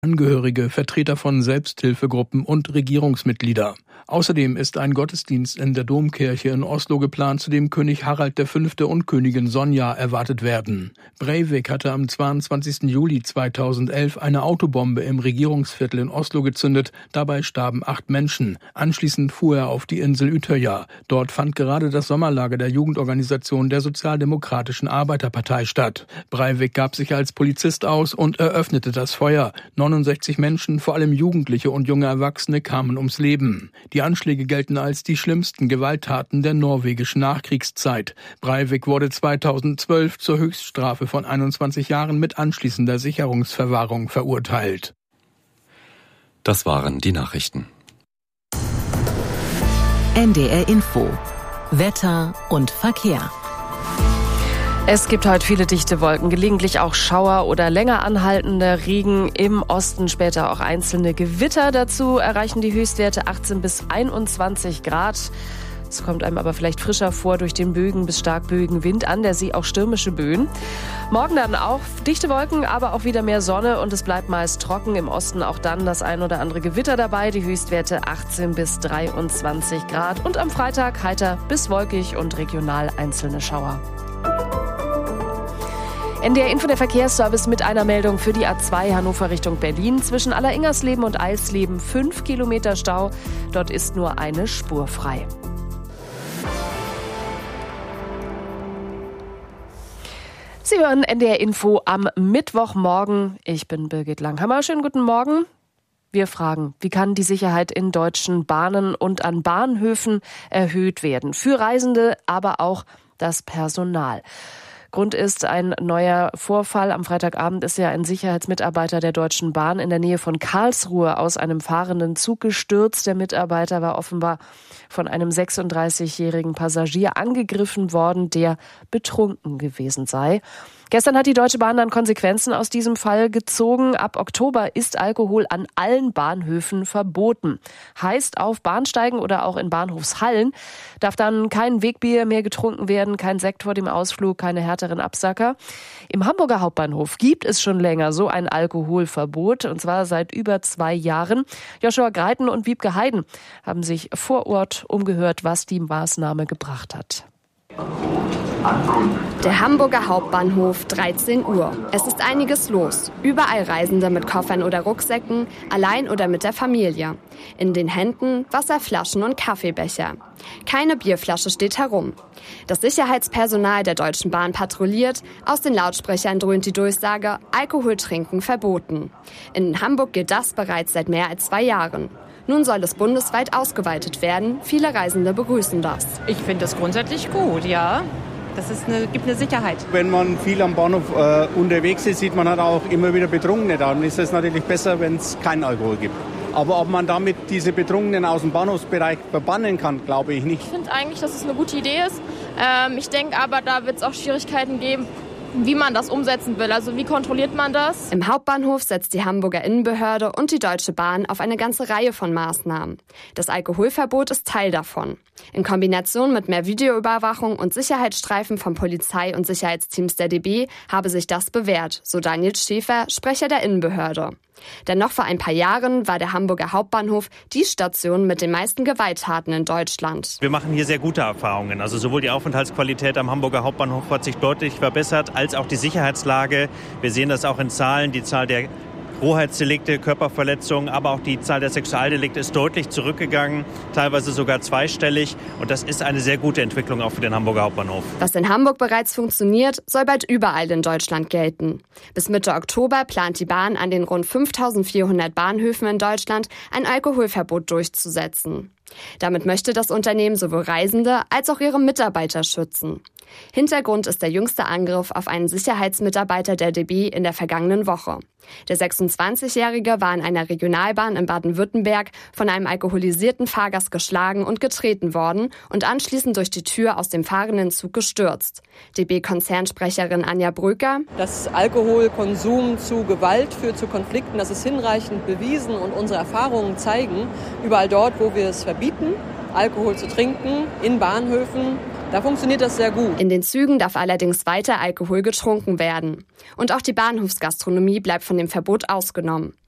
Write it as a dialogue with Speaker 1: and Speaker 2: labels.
Speaker 1: Angehörige, Vertreter von Selbsthilfegruppen und Regierungsmitglieder. Außerdem ist ein Gottesdienst in der Domkirche in Oslo geplant, zu dem König Harald V. und Königin Sonja erwartet werden. Breivik hatte am 22. Juli 2011 eine Autobombe im Regierungsviertel in Oslo gezündet. Dabei starben 8 Menschen. Anschließend fuhr er auf die Insel Utøya. Dort fand gerade das Sommerlager der Jugendorganisation der Sozialdemokratischen Arbeiterpartei statt. Breivik gab sich als Polizist aus und eröffnete das Feuer. 69 Menschen, vor allem Jugendliche und junge Erwachsene, kamen ums Leben. Die Anschläge gelten als die schlimmsten Gewalttaten der norwegischen Nachkriegszeit. Breivik wurde 2012 zur Höchststrafe von 21 Jahren mit anschließender Sicherungsverwahrung verurteilt.
Speaker 2: Das waren die Nachrichten.
Speaker 3: NDR Info. Wetter und Verkehr.
Speaker 4: Es gibt heute viele dichte Wolken, gelegentlich auch Schauer oder länger anhaltender Regen. Im Osten später auch einzelne Gewitter. Dazu erreichen die Höchstwerte 18 bis 21 Grad. Es kommt einem aber vielleicht frischer vor durch den böigen bis stark böigen Wind, an der See auch stürmische Böen. Morgen dann auch dichte Wolken, aber auch wieder mehr Sonne und es bleibt meist trocken. Im Osten auch dann das ein oder andere Gewitter dabei. Die Höchstwerte 18 bis 23 Grad. Und am Freitag heiter bis wolkig und regional einzelne Schauer. NDR Info, der Verkehrsservice mit einer Meldung für die A2 Hannover Richtung Berlin. Zwischen Alleringhersleben und Eisleben 5 Kilometer Stau. Dort ist nur eine Spur frei. Sie hören NDR Info am Mittwochmorgen. Ich bin Birgit Langhammer. Schönen guten Morgen. Wir fragen, wie kann die Sicherheit in deutschen Bahnen und an Bahnhöfen erhöht werden? Für Reisende, aber auch das Personal. Grund ist ein neuer Vorfall. Am Freitagabend ist ja ein Sicherheitsmitarbeiter der Deutschen Bahn in der Nähe von Karlsruhe aus einem fahrenden Zug gestürzt. Der Mitarbeiter war offenbar von einem 36-jährigen Passagier angegriffen worden, der betrunken gewesen sei. Gestern hat die Deutsche Bahn dann Konsequenzen aus diesem Fall gezogen. Ab Oktober ist Alkohol an allen Bahnhöfen verboten. Heißt, auf Bahnsteigen oder auch in Bahnhofshallen darf dann kein Wegbier mehr getrunken werden, kein Sekt vor dem Ausflug, keine härteren Absacker. Im Hamburger Hauptbahnhof gibt es schon länger so ein Alkoholverbot, und zwar seit über 2 Jahren. Joshua Greiten und Wiebke Heiden haben sich vor Ort umgehört, was die Maßnahme gebracht hat.
Speaker 5: Der Hamburger Hauptbahnhof, 13 Uhr. Es ist einiges los. Überall Reisende mit Koffern oder Rucksäcken, allein oder mit der Familie. In den Händen Wasserflaschen und Kaffeebecher. Keine Bierflasche steht herum. Das Sicherheitspersonal der Deutschen Bahn patrouilliert. Aus den Lautsprechern dröhnt die Durchsage: Alkohol trinken verboten. In Hamburg gilt das bereits seit mehr als 2 Jahren. Nun soll es bundesweit ausgeweitet werden. Viele Reisende begrüßen das.
Speaker 6: Ich finde das grundsätzlich gut, ja. Gibt eine Sicherheit.
Speaker 7: Wenn man viel am Bahnhof unterwegs ist, sieht man halt auch immer wieder Betrunkene. Dann ist es natürlich besser, wenn es keinen Alkohol gibt. Aber ob man damit diese Betrunkenen aus dem Bahnhofsbereich verbannen kann, glaube ich nicht.
Speaker 8: Ich finde eigentlich, dass es eine gute Idee ist. Ich denke aber, da wird es auch Schwierigkeiten geben, wie man das umsetzen will. Also wie kontrolliert man das?
Speaker 5: Im Hauptbahnhof setzt die Hamburger Innenbehörde und die Deutsche Bahn auf eine ganze Reihe von Maßnahmen. Das Alkoholverbot ist Teil davon. In Kombination mit mehr Videoüberwachung und Sicherheitsstreifen von Polizei und Sicherheitsteams der DB habe sich das bewährt, so Daniel Schäfer, Sprecher der Innenbehörde. Denn noch vor ein paar Jahren war der Hamburger Hauptbahnhof die Station mit den meisten Gewalttaten in Deutschland.
Speaker 9: Wir machen hier sehr gute Erfahrungen. Also sowohl die Aufenthaltsqualität am Hamburger Hauptbahnhof hat sich deutlich verbessert, als auch die Sicherheitslage. Wir sehen das auch in Zahlen. Die Zahl der Rohheitsdelikte, Körperverletzungen, aber auch die Zahl der Sexualdelikte ist deutlich zurückgegangen, teilweise sogar zweistellig. Und das ist eine sehr gute Entwicklung auch für den Hamburger Hauptbahnhof.
Speaker 5: Was in Hamburg bereits funktioniert, soll bald überall in Deutschland gelten. Bis Mitte Oktober plant die Bahn an den rund 5.400 Bahnhöfen in Deutschland ein Alkoholverbot durchzusetzen. Damit möchte das Unternehmen sowohl Reisende als auch ihre Mitarbeiter schützen. Hintergrund ist der jüngste Angriff auf einen Sicherheitsmitarbeiter der DB in der vergangenen Woche. Der 26-Jährige war in einer Regionalbahn in Baden-Württemberg von einem alkoholisierten Fahrgast geschlagen und getreten worden und anschließend durch die Tür aus dem fahrenden Zug gestürzt. DB-Konzernsprecherin Anja Bröker:
Speaker 10: Dass Alkoholkonsum zu Gewalt führt, zu Konflikten, das ist hinreichend bewiesen und unsere Erfahrungen zeigen, überall dort, wo wir es verbieten, Alkohol zu trinken, in Bahnhöfen, da funktioniert das sehr gut.
Speaker 5: In den Zügen darf allerdings weiter Alkohol getrunken werden. Und auch die Bahnhofsgastronomie bleibt von dem Verbot ausgenommen.